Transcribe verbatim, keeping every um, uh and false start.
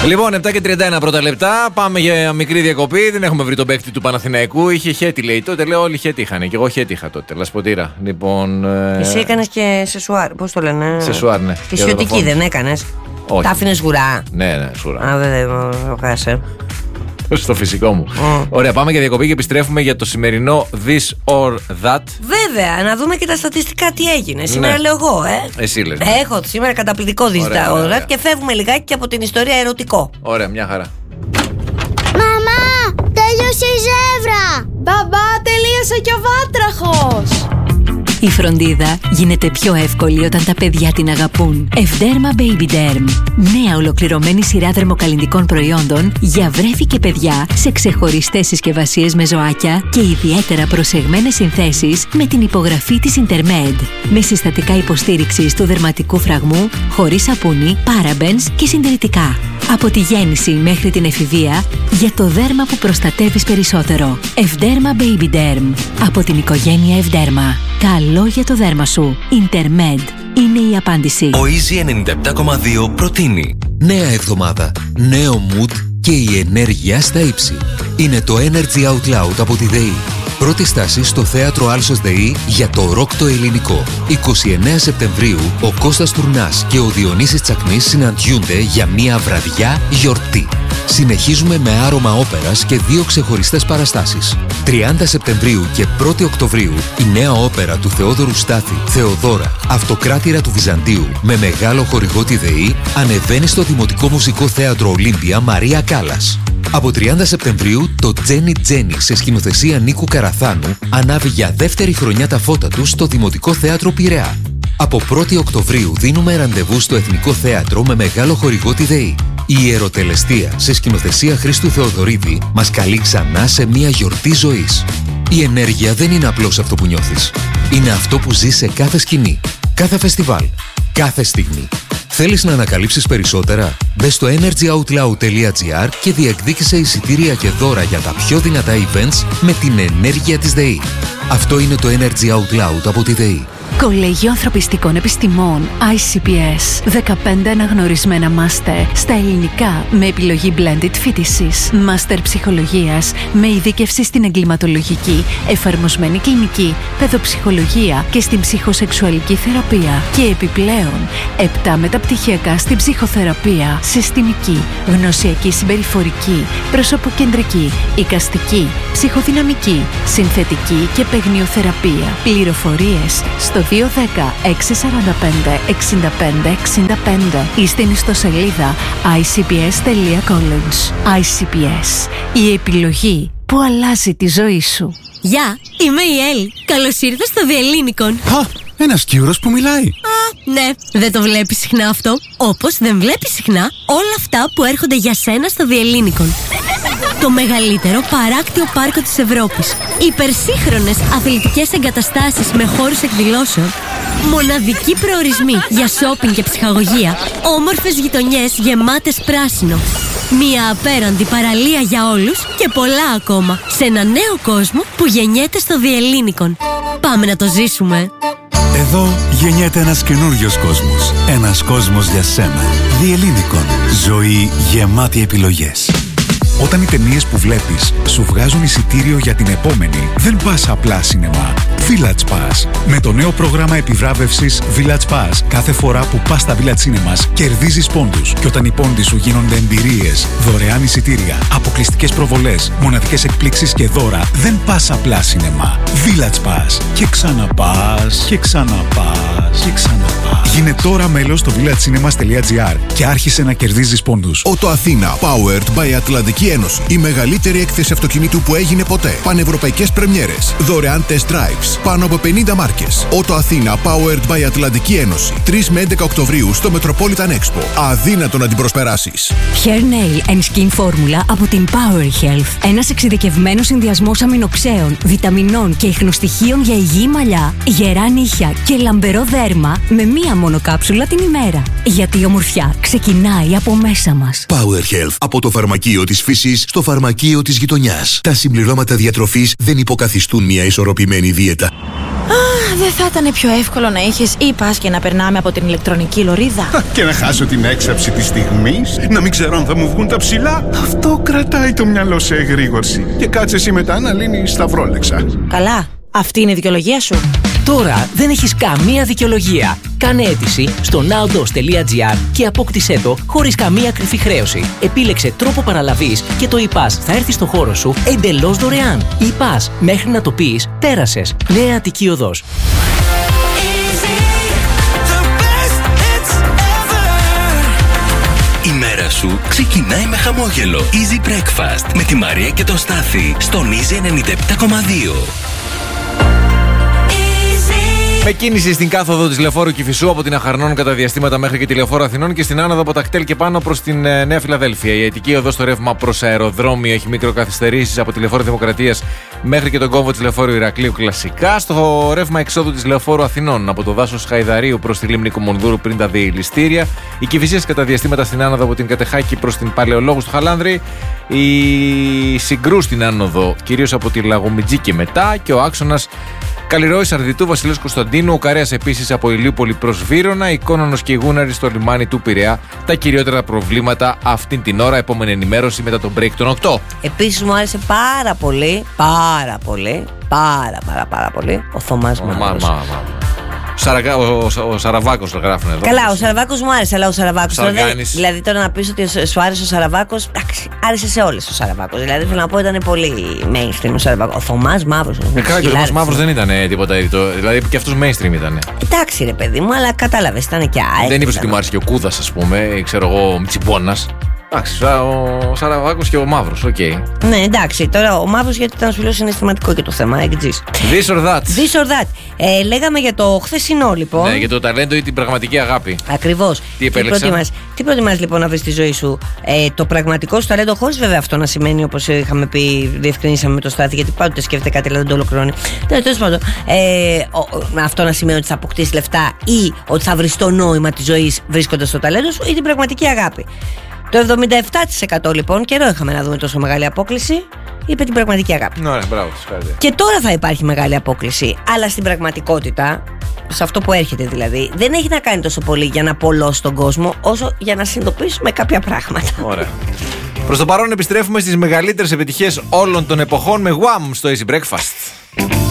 Λοιπόν, επτά και τριάντα ένα πρώτα λεπτά. Πάμε για μικρή διακοπή. Δεν έχουμε βρει τον παίκτη του Παναθηναϊκού. Είχε χέτη, λέει. Τότε λέω όλοι χέτη είχαν. Και εγώ χέτη είχα τότε. Λασποτήρα. Λοιπόν. Ε... Εσύ έκανε και σεσουάρ. Πώς το λένε. Σεσουάρ, ναι. Ισιωτική δεν έκανε. Τα άφηνε γουρά. Ναι, ναι, σουρά. Α, δεν το χάσε. Στο φυσικό μου. Mm. Ωραία, πάμε για διακοπή και επιστρέφουμε για το σημερινό This or That. Βέβαια, να δούμε και τα στατιστικά τι έγινε. Σήμερα ναι. λέω εγώ, ε. Εσύ λες. Έχω σήμερα καταπληκτικό This or That και φεύγουμε λιγάκι και από την ιστορία ερωτικό. Ωραία, μια χαρά. Μαμά, τέλειωσε η ζεύρα. Μπαμπά, τελείωσε και ο βάτραχος. Η φροντίδα γίνεται πιο εύκολη όταν τα παιδιά την αγαπούν. Ευδέρμα Baby Derm. Νέα ολοκληρωμένη σειρά δερμοκαλλυντικών προϊόντων για βρέφη και παιδιά σε ξεχωριστές συσκευασίες με ζωάκια και ιδιαίτερα προσεγμένες συνθέσεις με την υπογραφή της Intermed. Με συστατικά υποστήριξης του δερματικού φραγμού, χωρίς σαπούνι, parabens και συντηρητικά. Από τη γέννηση μέχρι την εφηβεία, για το δέρμα που προστατεύεις περισσότερο. Ευδέρμα Baby Derm. Από την οικογένεια Ευδέρμα. Καλό για το δέρμα σου. Intermed είναι η απάντηση. Ο Easy ενενήντα επτά κόμμα δύο προτείνει νέα εβδομάδα, νέο mood και η ενέργεια στα ύψη. Είναι το Energy Out Loud από τη ΔΕΗ. Πρώτη στάση στο θέατρο Άλσος ΔΕΗ για το ροκ το ελληνικό. είκοσι εννέα Σεπτεμβρίου ο Κώστας Τουρνάς και ο Διονύσης Τσακνής συναντιούνται για μια βραδιά γιορτή. Συνεχίζουμε με άρωμα όπερας και δύο ξεχωριστές παραστάσεις. τριάντα Σεπτεμβρίου και πρώτη Οκτωβρίου η νέα όπερα του Θεόδωρου Στάθη, Θεοδώρα, Αυτοκράτηρα του Βυζαντίου, με μεγάλο χορηγό τη ΔΕΗ, ανεβαίνει στο Δημοτικό Μουσικό Θέατρο Ολύμπια Μαρία Κάλλας. Από τριάντα Σεπτεμβρίου το Τζένι Τζένι σε σκηνοθεσία Νίκου Καραθάνου ανάβει για δεύτερη χρονιά τα φώτα του στο Δημοτικό Θέατρο Πειραιά. Από πρώτη Οκτωβρίου δίνουμε ραντεβού στο Εθνικό Θέατρο με μεγάλο χορηγό τη ΔΕΗ. Η Ιεροτελεστία σε σκηνοθεσία Χρήστου Θεοδωρίδη μας καλεί ξανά σε μια γιορτή ζωής. Η ενέργεια δεν είναι απλώς αυτό που νιώθεις. Είναι αυτό που ζεις σε κάθε σκηνή, κάθε φεστιβάλ, κάθε στιγμή. Θέλεις να ανακαλύψεις περισσότερα? Μπες στο energyoutloud τελεία gr και διεκδίκησε εισιτήρια και δώρα για τα πιο δυνατά events με την ενέργεια της ΔΕΗ. Αυτό είναι το Energy Out Loud από τη ΔΕΗ. Κολέγιο Ανθρωπιστικών Επιστημών άι σι πι ες. δεκαπέντε αναγνωρισμένα μάστερ στα ελληνικά με επιλογή blended φοιτησης. Μάστερ ψυχολογίας με ειδίκευση στην εγκληματολογική, εφαρμοσμένη κλινική, παιδοψυχολογία και στην ψυχοσεξουαλική θεραπεία. Και επιπλέον επτά μεταπτυχιακά στην ψυχοθεραπεία, συστημική, γνωσιακή συμπεριφορική, προσωποκεντρική, εικαστική, ψυχοδυναμική, συνθετική και παιγνιοθεραπεία. Πληροφορίες στο δύο ένα μηδέν έξι τέσσερα πέντε εξήντα πέντε εξήντα πέντε ή στην ιστοσελίδα άι σι πι ες τελεία college. άι σι πι ες, η επιλογή που αλλάζει τη ζωή σου. Γεια, είμαι η Ελ. Καλώς ήρθες στο Διελλήνικον. Α, ένας Κύρος που μιλάει. Α, ναι, δεν το βλέπεις συχνά αυτό. Όπως δεν βλέπεις συχνά όλα αυτά που έρχονται για σένα στο Διελλήνικον. Το μεγαλύτερο παράκτιο πάρκο της Ευρώπης. Υπερσύγχρονες αθλητικές εγκαταστάσεις με χώρους εκδηλώσεων. Μοναδικοί προορισμοί για σόπινγκ και ψυχαγωγία. Όμορφες γειτονιές γεμάτες πράσινο. Μια απέραντη παραλία για όλους και πολλά ακόμα. Σε ένα νέο κόσμο που γεννιέται στο Διελλήνικον. Πάμε να το ζήσουμε. Εδώ γεννιέται ένας καινούριος κόσμος. Ένας κόσμος για σένα. Διελλήνικον. Ζωή γεμάτη επιλογές. Όταν οι ταινίες που βλέπεις σου βγάζουν εισιτήριο για την επόμενη, δεν πας απλά σινεμά. Village Pass. Με το νέο πρόγραμμα επιβράβευσης Village Pass, κάθε φορά που πας στα Village Cinemas, κερδίζεις πόντους. Και όταν οι πόντοι σου γίνονται εμπειρίες, δωρεάν εισιτήρια, αποκλειστικές προβολές, μοναδικές εκπλήξεις και δώρα, δεν πας απλά σινεμά. Village Pass. Και ξαναπάς, και ξαναπάς, και ξαναπάς. Γίνε τώρα μέλος στο villagecinemas τελεία gr και άρχισε να κερδίζεις πόντους. Ότο Αθήνα, powered by Ατλαντική Ένωση. Η μεγαλύτερη έκθεση αυτοκινήτου που έγινε ποτέ. Πανευρωπαϊκές πρεμιέρες. Δωρεάν test drives. Πάνω από πενήντα μάρκες. Ότο Αθήνα, powered by Ατλαντική Ένωση. τρεις με έντεκα Οκτωβρίου στο Metropolitan Expo. Αδύνατο να την προσπεράσεις. Hair Nail and Skin Formula από την Power Health. Ένας εξειδικευμένος συνδυασμός αμινοξέων, βιταμινών και ιχνοστοιχείων για υγιή μαλλιά, γερά νύχια και λαμπερό δέρμα με μία μόνο κάψουλα την ημέρα. Γιατί η ομορφιά ξεκινάει από μέσα μας. Power Health από το φαρμακείο της απορρόφησης στο φαρμακείο της γειτονιάς. Τα συμπληρώματα διατροφής δεν υποκαθιστούν μια ισορροπημένη δίαιτα. Α, δεν θα ήταν πιο εύκολο να είχες ή-πας και να περνάμε από την ηλεκτρονική λωρίδα? Και να χάσω την έξαψη της στιγμής, να μην ξέρω αν θα μου βγουν τα ψηλά. Αυτό κρατάει το μυαλό σε εγρήγορση. Και κάτσε εσύ μετά να λύνεις σταυρόλεξα. Καλά, αυτή είναι η δικαιολογία σου. Τώρα δεν έχεις καμία δικαιολογία. Κάνε αίτηση στο nowdos τελεία gr και απόκτησέ το χωρίς καμία κρυφή χρέωση. Επίλεξε τρόπο παραλαβής και το e-pass θα έρθει στο χώρο σου εντελώς δωρεάν. e-pass, μέχρι να το πεις, πέρασες. Νέα Αττική Οδός. Η μέρα σου ξεκινάει με χαμόγελο. Easy Breakfast με τη Μαρία και τον Στάθη στον Easy ενενήντα επτά κόμμα δύο. Με κίνηση στην κάθοδο της Λεωφόρου Κηφισού από την Αχαρνών κατά διαστήματα μέχρι και τη Λεωφόρο Αθηνών και στην άνοδο από τα Κτέλ και πάνω προς την ε, Νέα Φιλαδέλφια. Η Αττική Οδός στο ρεύμα προς αεροδρόμιο έχει μικροκαθυστερήσεις από τη Λεωφόρο Δημοκρατίας μέχρι και τον κόμβο της Λεωφόρου Ηρακλείου κλασικά. Στο ρεύμα εξόδου της Λεωφόρου Αθηνών από το δάσος Χαϊδαρίου προς τη λίμνη Κουμουνδούρου πριν τα διελιστήρια. Οι κηφισίες κατά διαστήματα στην άνοδο από την Κατεχάκη προς την Παλαιολόγου στο Χαλάνδρη. Η συγκρού στην άνοδο κυρίως από τη Λαγομιτζή και μετά και ο άξονας Καλλιρόης Αρδιτού, Βασιλέως Κωνσταντίνου, ο Καρέας επίσης από Ηλιούπολη προς Βύρωνα, η Κόνονος και η Γούναρη στο λιμάνι του Πειραιά. Τα κυριότερα προβλήματα αυτήν την ώρα. Επόμενη ενημέρωση μετά τον break των οκτώ. Επίσης μου άρεσε πάρα πολύ, πάρα πολύ, πάρα πάρα πάρα πολύ ο Θωμάς Μαύρος. Σαρακα, ο, ο, ο Σαραβάκος το γράφουν εδώ. Καλά, ο Σαραβάκος μου άρεσε, αλλά ο Σαραβάκος. Τώρα, Σαργάνης. δηλαδή τώρα να πεις ότι σου άρεσε ο Σαραβάκος, εντάξει, άρεσε σε όλες ο Σαραβάκος. Δηλαδή θέλω να πω ήταν πολύ mainstream ο Σαραβάκος. Ο Θωμάς Μαύρος. Ε, καλά, και ο Θωμάς Μαύρος δεν ήταν ε, τίποτα. Το, δηλαδή και αυτός mainstream ήταν. Εντάξει ρε παιδί μου, αλλά κατάλαβες, ήταν και ΑΕΚ. Δεν είπες ότι μου άρεσε και ο Κούδας, ας πούμε, ή ξέρω εγώ, Μητσιμπώνας. Εντάξει, ο Σαραβάκος και ο Μαύρος, οκ. Okay. Ναι, εντάξει, τώρα ο Μαύρος γιατί ήταν σου λέω συναισθηματικό και το θέμα, εκτζής. This or that. This or that. Ε, λέγαμε για το χθεσινό λοιπόν. Ναι, για το ταλέντο ή την πραγματική αγάπη. Ακριβώς. Τι επέλεξα. Τι προτιμάς λοιπόν να βρεις στη ζωή σου, ε, το πραγματικό σου ταλέντο, χωρίς βέβαια αυτό να σημαίνει όπως είχαμε πει, διευκρινίσαμε με το Στάθη, γιατί πάντοτε σκέφτεται κάτι αλλά δεν το ολοκληρώνει. Τέλος πάντων, ε, αυτό να σημαίνει ότι θα αποκτήσεις λεφτά ή ότι θα βρεις το νόημα της ζωής βρίσκοντας το ταλέντο σου ή την πραγματική αγάπη. Το εβδομήντα επτά τοις εκατό λοιπόν, καιρό είχαμε να δούμε τόσο μεγάλη απόκλιση, είπε την πραγματική αγάπη. Ωραία, μπράβο, και τώρα θα υπάρχει μεγάλη απόκλιση, αλλά στην πραγματικότητα, σε αυτό που έρχεται δηλαδή, δεν έχει να κάνει τόσο πολύ για να απολώσει τον κόσμο, όσο για να συνειδητοποιήσουμε κάποια πράγματα. Ωραία. Προς το παρόν επιστρέφουμε στις μεγαλύτερες επιτυχίες όλων των εποχών με Wham στο Easy Breakfast.